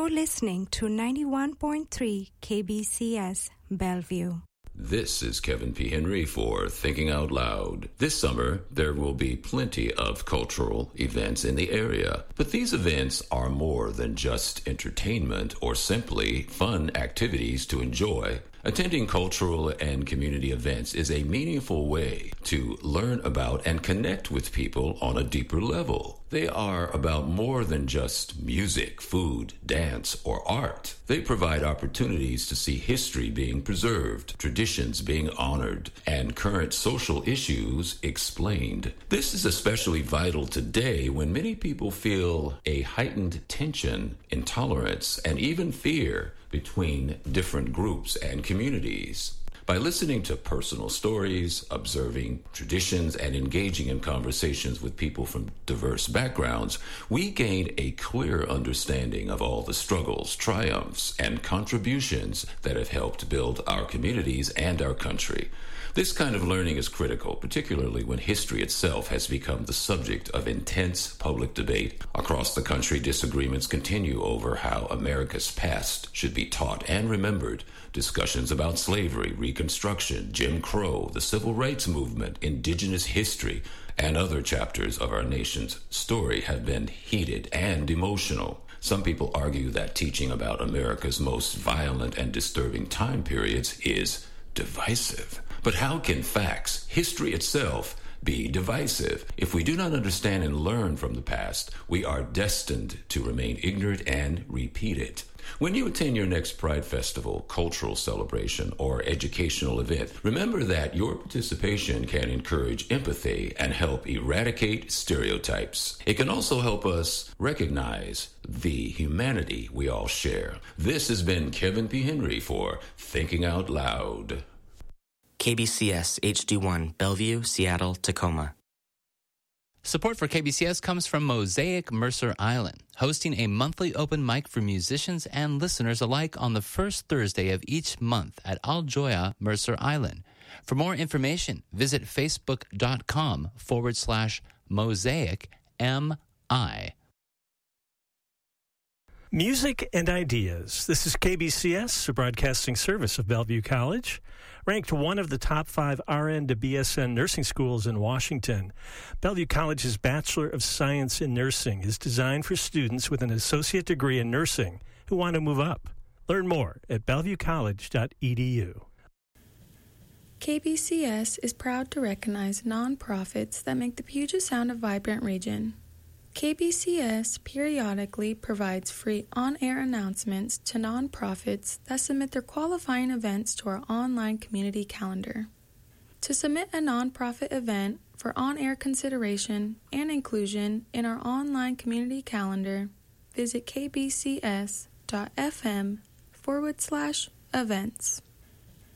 You're listening to 91.3 KBCS Bellevue. This is Kevin P. Henry for Thinking Out Loud. This summer, there will be plenty of cultural events in the area, but these events are more than just entertainment or simply fun activities to enjoy. Attending cultural and community events is a meaningful way to learn about and connect with people on a deeper level. They are about more than just music, food, dance, or art. They provide opportunities to see history being preserved, traditions being honored, and current social issues explained. This is especially vital today when many people feel a heightened tension, intolerance, and even fear between different groups and communities. By listening to personal stories, observing traditions, and engaging in conversations with people from diverse backgrounds, we gain a clear understanding of all the struggles, triumphs, and contributions that have helped build our communities and our country. This kind of learning is critical, particularly when history itself has become the subject of intense public debate. Across the country, disagreements continue over how America's past should be taught and remembered. Discussions about slavery, Reconstruction, Jim Crow, the Civil Rights Movement, indigenous history, and other chapters of our nation's story have been heated and emotional. Some people argue that teaching about America's most violent and disturbing time periods is divisive. But how can facts, history itself, be divisive? If we do not understand and learn from the past, we are destined to remain ignorant and repeat it. When you attend your next Pride Festival, cultural celebration, or educational event, remember that your participation can encourage empathy and help eradicate stereotypes. It can also help us recognize the humanity we all share. This has been Kevin P. Henry for Thinking Out Loud. KBCS HD1, Bellevue, Seattle, Tacoma. Support for KBCS comes from Mosaic Mercer Island, hosting a monthly open mic for musicians and listeners alike on the first Thursday of each month at Al Joya, Mercer Island. For more information, visit facebook.com/mosaic-MI. Music and Ideas. This is KBCS, a broadcasting service of Bellevue College. Ranked one of the top 5 RN to BSN nursing schools in Washington, Bellevue College's Bachelor of Science in Nursing is designed for students with an associate degree in nursing who want to move up. Learn more at bellevuecollege.edu. KBCS is proud to recognize nonprofits that make the Puget Sound a vibrant region. KBCS periodically provides free on-air announcements to nonprofits that submit their qualifying events to our online community calendar. To submit a nonprofit event for on-air consideration and inclusion in our online community calendar, visit kbcs.fm/events.